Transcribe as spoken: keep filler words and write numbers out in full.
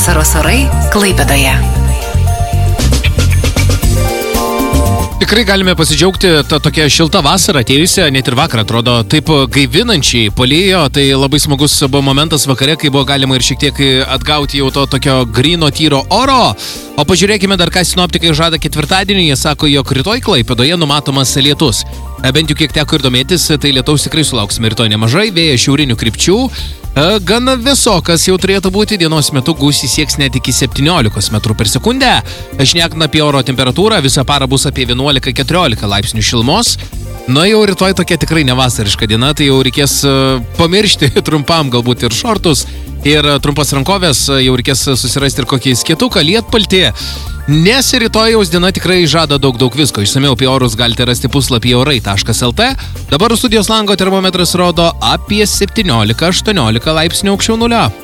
Vasaros orai Klaipėdoje. Tikrai galime pasidžiaugti tą tokią šiltą vasarą atėjusią, net ir vakar atrodo taip gaivinančiai palėjo, tai labai smagus buvo momentas vakare, kai buvo galima ir šiek tiek atgauti jau to tokio gryno tyro oro. O pažiūrėkime dar, ką sinoptikai žada ketvirtadienį, jie sako, jog rytoj Klaipėdoje numatomas lietus. Bent jau kiek teko ir domėtis, tai lietaus tikrai sulauksime rytoj nemažai, vėjas šiaurinių krypčių. Gana vėsokas jau turėtų būti, dienos metu gūsiai sieks net iki septyniolikos metrų per sekundę. Šnekant apie oro temperatūrą, visą parą bus apie vienuolika keturiolika laipsnių šilumos. Na jau rytoj tokia tikrai nevasariška diena, tai jau reikės pamiršti trumpam galbūt ir šortus, ir trumpas rankovės, jau reikės susirasti ir kokį skėtuką, lietpaltį. Nes rytojaus diena tikrai žada daug daug visko. Išsamiau apie orus galite rasti puslapyje orai taškas lt. Dabar studijos lango termometras rodo apie septyniolika aštuoniolika laipsnių aukščiau nulio.